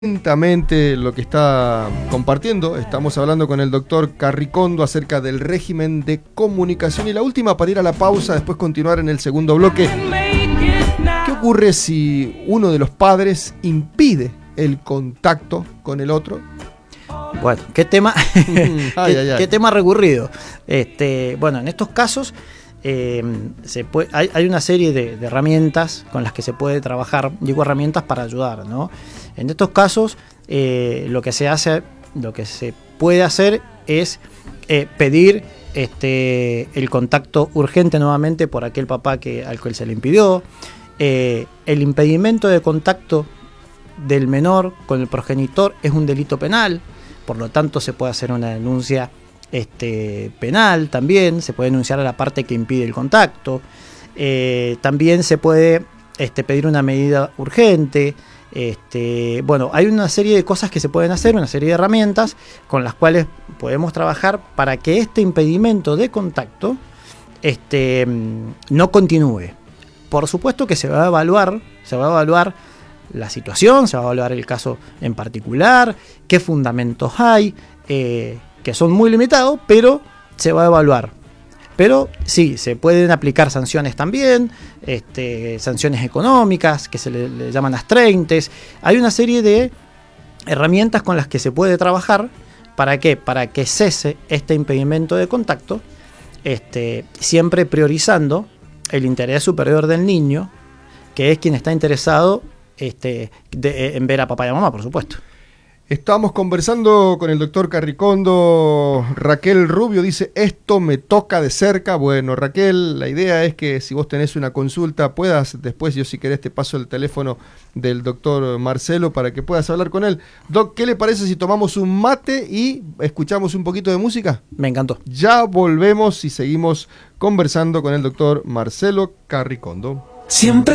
Atentamente lo que está compartiendo. Estamos hablando con el doctor Carricondo acerca del régimen de comunicación. Y la última para ir a la pausa, después continuar en el segundo bloque. ¿Qué ocurre si uno de los padres impide el contacto con el otro? Bueno, qué tema, qué tema recurrido. Bueno, en estos casos hay una serie de herramientas con las que se puede trabajar. Digo herramientas para ayudar, ¿no? En estos casos, lo que se puede hacer es pedir el contacto urgente nuevamente por aquel papá al cual se le impidió. El impedimento de contacto del menor con el progenitor es un delito penal, por lo tanto se puede hacer una denuncia penal también, se puede denunciar a la parte que impide el contacto. También se puede pedir una medida urgente. Bueno, hay una serie de cosas que se pueden hacer, una serie de herramientas con las cuales podemos trabajar para que este impedimento de contacto no continúe. Por supuesto que se va a evaluar la situación, se va a evaluar el caso en particular, qué fundamentos hay, que son muy limitados, pero se va a evaluar. Pero sí, se pueden aplicar sanciones también, sanciones económicas, que se le llaman astreintes. Hay una serie de herramientas con las que se puede trabajar. ¿Para qué? Para que cese este impedimento de contacto, siempre priorizando el interés superior del niño, que es quien está interesado en ver a papá y a mamá, por supuesto. Estamos conversando con el doctor Carricondo. Raquel Rubio dice, esto me toca de cerca. Bueno, Raquel, la idea es que si vos tenés una consulta puedas, después yo si querés te paso el teléfono del doctor Marcelo para que puedas hablar con él. Doc, ¿qué le parece si tomamos un mate y escuchamos un poquito de música? Me encantó. Ya volvemos y seguimos conversando con el doctor Marcelo Carricondo. Siempre